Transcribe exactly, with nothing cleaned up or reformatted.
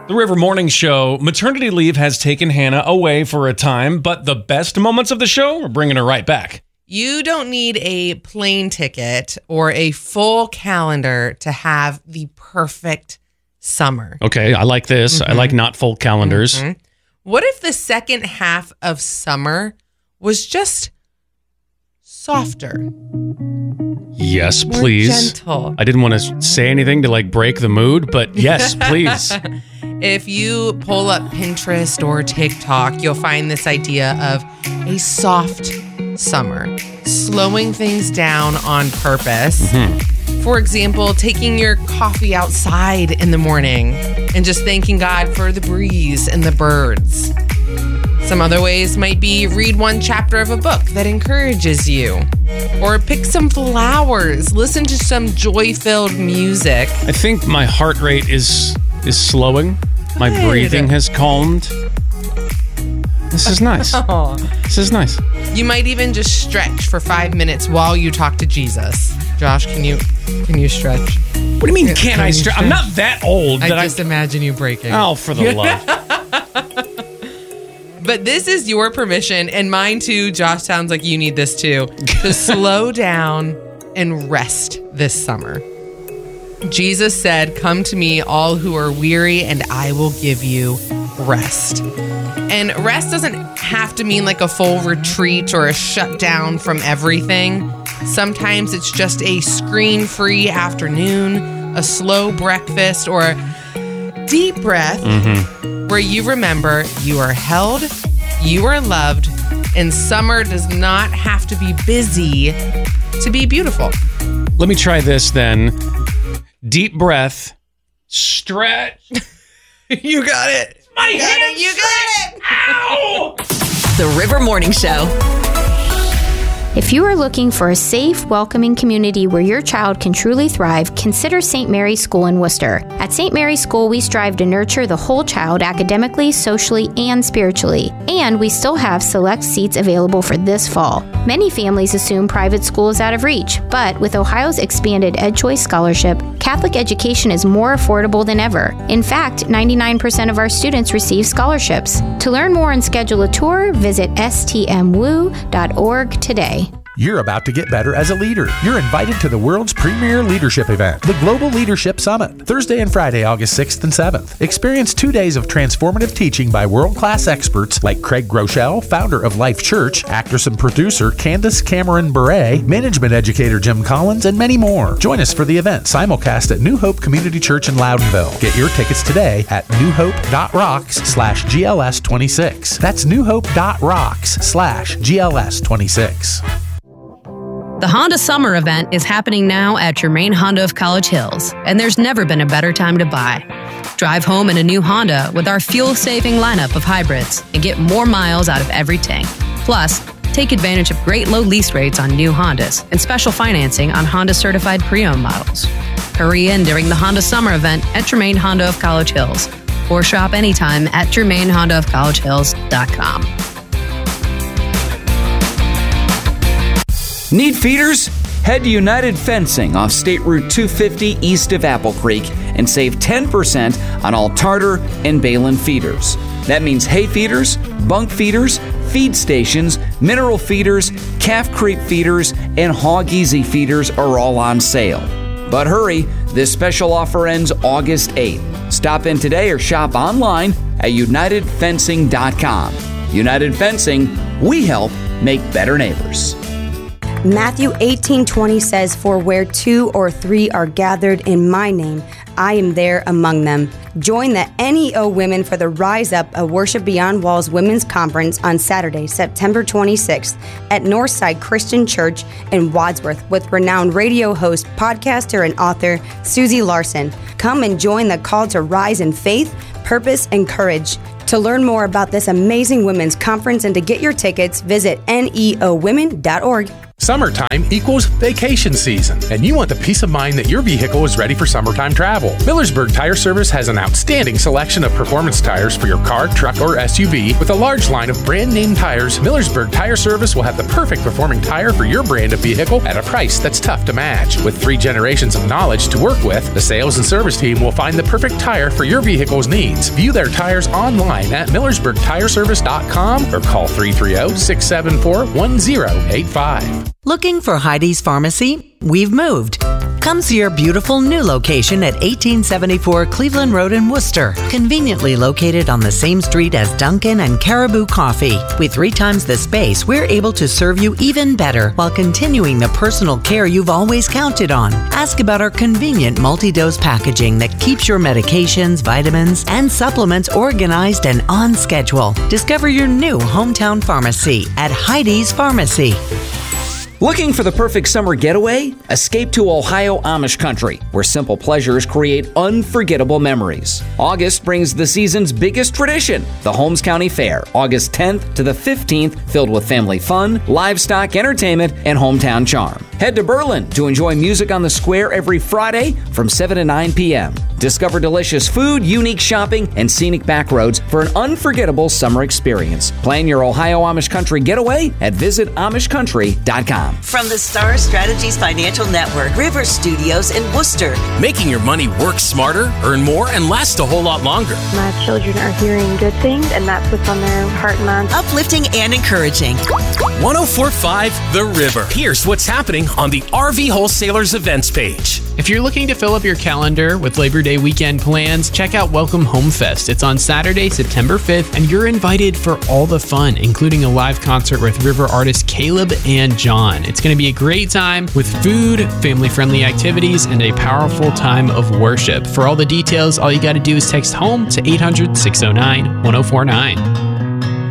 The River Morning Show. Maternity leave has taken Hannah away for a time, but the best moments of the show are bringing her right back. You don't need a plane ticket or a full calendar to have the perfect summer. Okay, I like this. Mm-hmm. I like not full calendars. Mm-hmm. What if the second half of summer was just softer? Yes, More please. gentle. I didn't want to say anything to like break the mood, but yes, please. If you pull up Pinterest or TikTok, you'll find this idea of a soft summer, slowing things down on purpose. Mm-hmm. For example, taking your coffee outside in the morning and just thanking God for the breeze and the birds. Some other ways might be read one chapter of a book that encourages you, or pick some flowers, listen to some joy-filled music. I think my heart rate is is slowing. My Good. breathing has calmed. This is nice. Oh. This is nice. You might even just stretch for five minutes while you talk to Jesus. Josh, can you can you stretch? What do you mean, can, can I stretch? I'm not that old. I that just I... imagine you breaking. Oh, for the love. But this is your permission, and mine too. Josh, sounds like you need this too, to slow down and rest this summer. Jesus said, "Come to me, all who are weary, and I will give you rest." And rest doesn't have to mean like a full retreat or a shutdown from everything. Sometimes it's just a screen-free afternoon, a slow breakfast, or a deep breath mm-hmm. where you remember you are held, you are loved, and summer does not have to be busy to be beautiful. Let me try this then. Deep breath, stretch. You got it. My you head. Got it. You got it. Ow! The River Morning Show. If you are looking for a safe, welcoming community where your child can truly thrive, consider Saint Mary's School in Worcester. At Saint Mary's School, we strive to nurture the whole child academically, socially, and spiritually. And we still have select seats available for this fall. Many families assume private school is out of reach, but with Ohio's expanded EdChoice scholarship, Catholic education is more affordable than ever. In fact, ninety-nine percent of our students receive scholarships. To learn more and schedule a tour, visit s t m w o dot org today. You're about to get better as a leader. You're invited to the world's premier leadership event, the Global Leadership Summit, Thursday and Friday, August sixth and seventh. Experience two days of transformative teaching by world-class experts like Craig Groeschel, founder of Life Church, actress and producer Candace Cameron Bure, management educator Jim Collins, and many more. Join us for the event, simulcast at New Hope Community Church in Loudonville. Get your tickets today at newhope.rocks slash GLS26. That's newhope.rocks slash GLS26. The Honda Summer event is happening now at Germain Honda of College Hills, and there's never been a better time to buy. Drive home in a new Honda with our fuel-saving lineup of hybrids and get more miles out of every tank. Plus, take advantage of great low lease rates on new Hondas and special financing on Honda-certified pre-owned models. Hurry in during the Honda Summer event at Germain Honda of College Hills, or shop anytime at germain honda of college hills dot com. Need feeders? Head to United Fencing off State Route two fifty east of Apple Creek and save ten percent on all Tartar and Balin feeders. That means hay feeders, bunk feeders, feed stations, mineral feeders, calf creep feeders, and hog easy feeders are all on sale. But hurry, this special offer ends August eighth. Stop in today or shop online at united fencing dot com. United Fencing, we help make better neighbors. Matthew eighteen twenty says, "For where two or three are gathered in my name, I am there among them." Join the N E O Women for the Rise Up, a Worship Beyond Walls Women's Conference on Saturday, September twenty-sixth at Northside Christian Church in Wadsworth with renowned radio host, podcaster, and author Susie Larson. Come and join the call to rise in faith, purpose, and courage. To learn more about this amazing women's conference and to get your tickets, visit N E O women dot org. Summertime equals vacation season, and you want the peace of mind that your vehicle is ready for summertime travel. Millersburg Tire Service has an outstanding selection of performance tires for your car, truck, or S U V. With a large line of brand name tires, Millersburg Tire Service will have the perfect performing tire for your brand of vehicle at a price that's tough to match. With three generations of knowledge to work with, the sales and service team will find the perfect tire for your vehicle's needs. View their tires online at millersburg tire service dot com or call three three zero, six seven four, one zero eight five. Looking for Heidi's Pharmacy? We've moved. Come see our beautiful new location at eighteen seventy-four Cleveland Road in Worcester, conveniently located on the same street as Dunkin' and Caribou Coffee. With three times the space, we're able to serve you even better while continuing the personal care you've always counted on. Ask about our convenient multi-dose packaging that keeps your medications, vitamins, and supplements organized and on schedule. Discover your new hometown pharmacy at Heidi's Pharmacy. Looking for the perfect summer getaway? Escape to Ohio Amish country, where simple pleasures create unforgettable memories. August brings the season's biggest tradition, the Holmes County Fair, August tenth to the fifteenth, filled with family fun, livestock entertainment, and hometown charm. Head to Berlin to enjoy music on the square every Friday from seven to nine p.m. Discover delicious food, unique shopping, and scenic back roads for an unforgettable summer experience. Plan your Ohio Amish country getaway at visit amish country dot com. From the Star Strategies Financial Network, River Studios in Worcester. Making your money work smarter, earn more, and last a whole lot longer. My children are hearing good things, and that's what's on their heart and mind. Uplifting and encouraging. one oh four point five The River. Here's what's happening on the R V Wholesalers events page. If you're looking to fill up your calendar with Labor Day weekend plans, check out Welcome Home Fest. It's on Saturday, September fifth, and you're invited for all the fun, including a live concert with River artists Caleb and John. It's going to be a great time with food, family-friendly activities, and a powerful time of worship. For all the details, all you got to do is text HOME to eight hundred, six oh nine, one oh four nine.